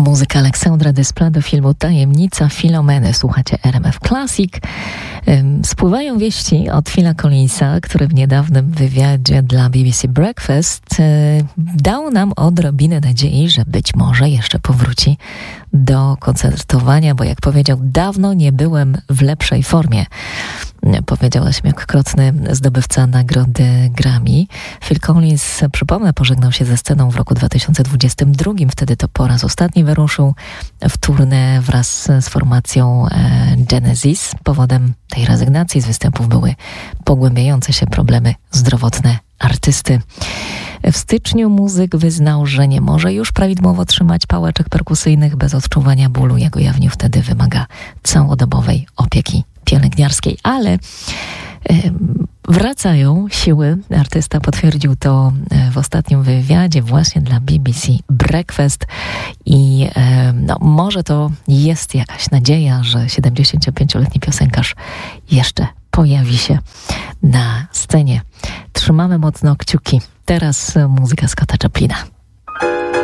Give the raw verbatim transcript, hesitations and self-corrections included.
Muzyka Aleksandra Desplat do filmu Tajemnica Filomeny. Słuchacie R M F Classic. Spływają wieści od Phila Collinsa, który w niedawnym wywiadzie dla B B C Breakfast dał nam odrobinę nadziei, że być może jeszcze powróci do koncertowania, bo jak powiedział, dawno nie byłem w lepszej formie. Powiedział ośmiokrotny zdobywca nagrody Grammy. Phil Collins, przypomnę, pożegnał się ze sceną w roku dwa tysiące dwudziestym drugim. Wtedy to po raz ostatni wyruszył w tournée wraz z formacją Genesis. Powodem tej rezygnacji z występów były pogłębiające się problemy zdrowotne artysty. W styczniu muzyk wyznał, że nie może już prawidłowo trzymać pałeczek perkusyjnych bez odczuwania bólu. Jak ujawnił, wtedy wymaga całodobowej opieki pielęgniarskiej, ale e, wracają siły. Artysta potwierdził to w ostatnim wywiadzie właśnie dla B B C Breakfast i e, no, może to jest jakaś nadzieja, że siedemdziesięciopięcioletni piosenkarz jeszcze pojawi się na scenie. Trzymamy mocno kciuki. Teraz muzyka Scotta Joplina.